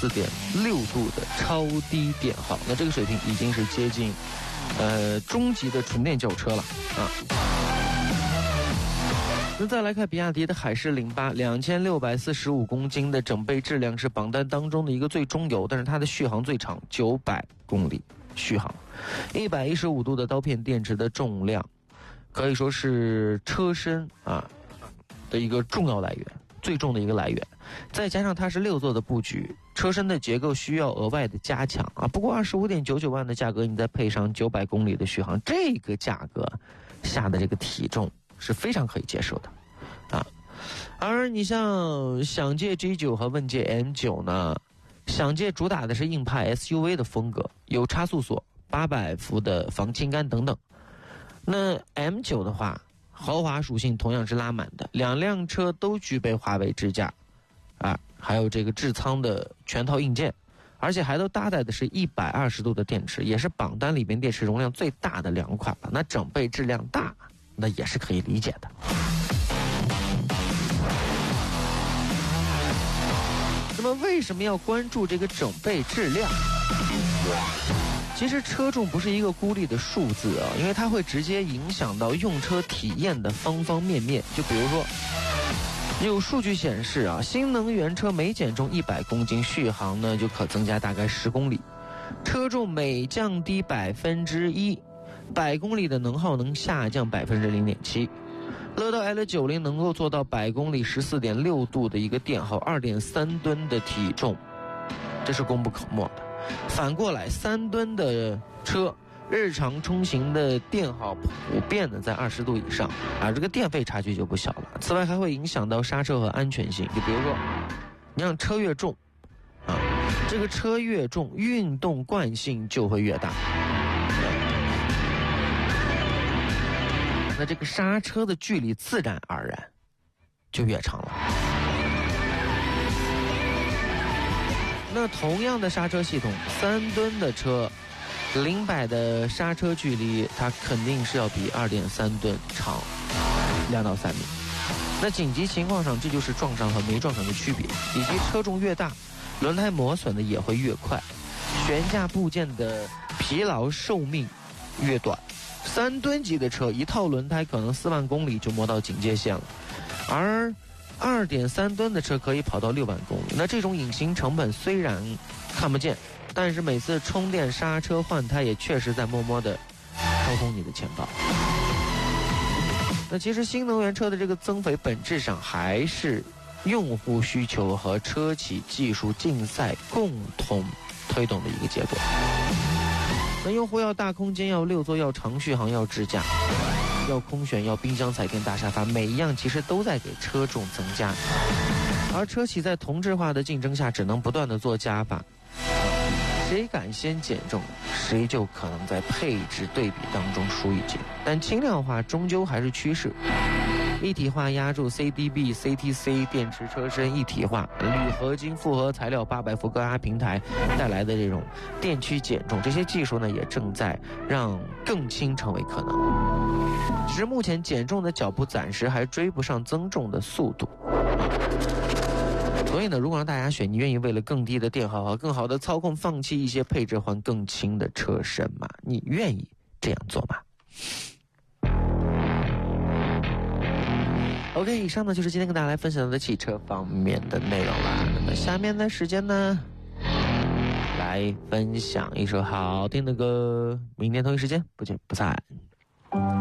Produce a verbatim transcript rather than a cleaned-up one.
四点六度的超低电耗，那这个水平已经是接近呃中级的纯电轿车了啊。那再来看比亚迪的海狮零八，两千六百四十五公斤的整备质量是榜单当中的一个最中游，但是它的续航最长，九百公里续航，一百一十五度的刀片电池的重量，可以说是车身啊的一个重要来源，最重的一个来源。再加上它是六座的布局，车身的结构需要额外的加强啊。不过二十五点九九万的价格，你再配上九百公里的续航，这个价格下的这个体重是非常可以接受的啊。而你像享界 G 九 和问界 M 九 呢，享界主打的是硬派 S U V 的风格，有差速锁、八百伏的防倾杆等等。那 M 九 的话，豪华属性同样是拉满的，两辆车都具备华为支架啊，还有这个智仓的全套硬件，而且还都搭载的是一百二十度的电池，也是榜单里边电池容量最大的两款了。那整备质量大，那也是可以理解的。那么为什么要关注这个整备质量？其实车重不是一个孤立的数字啊，因为它会直接影响到用车体验的方方面面。就比如说，有数据显示啊，新能源车每减重一百公斤，续航呢就可增加大概十公里；车重每降低百分之一，百公里的能耗能下降百分之零点七。乐道 L 九十 能够做到百公里十四点六度的一个电耗，二点三吨的体重，这是功不可没的。反过来，三吨的车日常通行的电耗普遍的在二十度以上啊，这个电费差距就不小了。此外还会影响到刹车和安全性，就比如说你让车越重啊，这个车越重，运动惯性就会越大，那这个刹车的距离自然而然就越长了。那同样的刹车系统，三吨的车零百的刹车距离，它肯定是要比二点三吨长两到三米。那紧急情况上，这就是撞上和没撞上的区别，以及车重越大，轮胎磨损的也会越快，悬架部件的疲劳寿命越短。三吨级的车，一套轮胎可能四万公里就磨到警戒线了，而二点三吨的车可以跑到六万公里。那这种隐形成本虽然看不见，但是每次充电、刹车、换胎也确实在默默的掏空你的钱包。那其实新能源车的这个增肥本质上还是用户需求和车企技术竞赛共同推动的一个结果。那用户要大空间，要六座，要长续航，要支架，要空悬，要冰箱、彩电、大沙发，每一样其实都在给车重增加。而车企在同质化的竞争下，只能不断的做加法，谁敢先减重，谁就可能在配置对比当中输一截。但轻量化终究还是趋势，一体化压铸 C D B、C T C 电池车身一体化，铝合金复合材料、八百伏高压平台带来的这种电驱减重，这些技术呢也正在让更轻成为可能。只是目前减重的脚步暂时还追不上增重的速度。所以呢，如果让大家选，你愿意为了更低的电耗和更好的操控，放弃一些配置换更轻的车身吗？你愿意这样做吗？OK， 以上呢就是今天跟大家来分享的汽车方面的内容啦。那么下面的时间呢，来分享一首好听的歌。明天同一时间不见不散。